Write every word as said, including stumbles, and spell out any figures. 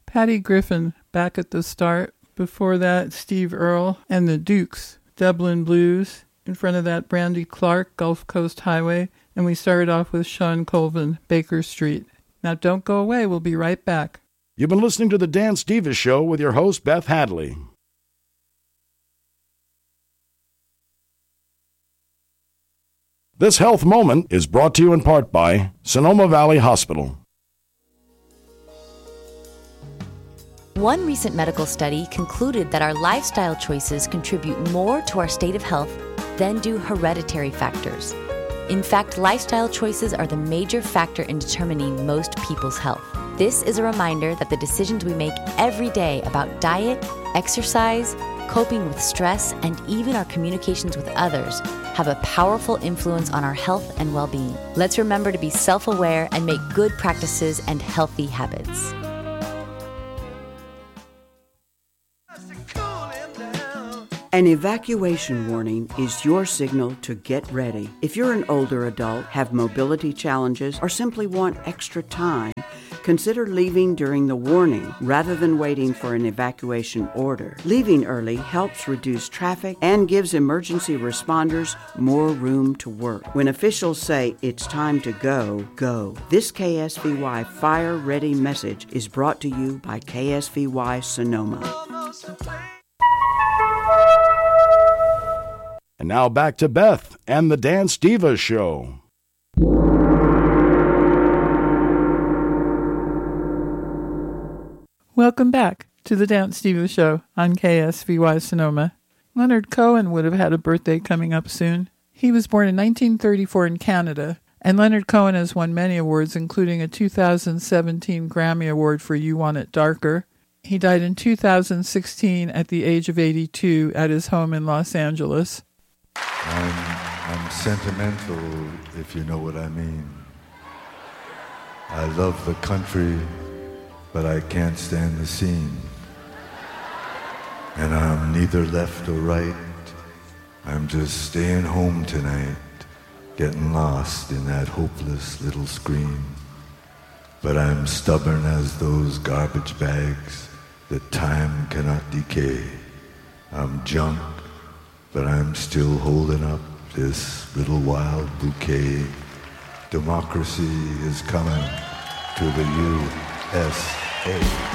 Patty Griffin back at the start. Before that, Steve Earle and the Dukes, Dublin Blues. In front of that, Brandy Clark, Gulf Coast Highway. And we started off with Sean Colvin, Baker Street. Now don't go away. We'll be right back. You've been listening to The Dan Stevens Show with your host, Beth Hadley. This health moment is brought to you in part by Sonoma Valley Hospital. One recent medical study concluded that our lifestyle choices contribute more to our state of health than do hereditary factors. In fact, lifestyle choices are the major factor in determining most people's health. This is a reminder that the decisions we make every day about diet, exercise, coping with stress, and even our communications with others have a powerful influence on our health and well-being. Let's remember to be self-aware and make good practices and healthy habits. An evacuation warning is your signal to get ready. If you're an older adult, have mobility challenges, or simply want extra time, consider leaving during the warning rather than waiting for an evacuation order. Leaving early helps reduce traffic and gives emergency responders more room to work. When officials say it's time to go, go. This K S V Y Fire Ready message is brought to you by K S V Y Sonoma. And now back to Beth and the Dan Stevens Show. Welcome back to the Dan Stevens Show on K S V Y Sonoma. Leonard Cohen would have had a birthday coming up soon. He was born in nineteen thirty-four in Canada, and Leonard Cohen has won many awards, including a two thousand seventeen Grammy Award for You Want It Darker. He died in two thousand sixteen at the age of eighty-two at his home in Los Angeles. I'm, I'm sentimental, if you know what I mean. I love the country, but I can't stand the scene. And I'm neither left or right. I'm just staying home tonight, getting lost in that hopeless little screen. But I'm stubborn as those garbage bags that time cannot decay. I'm junk, but I'm still holding up this little wild bouquet. Democracy is coming to the U S A.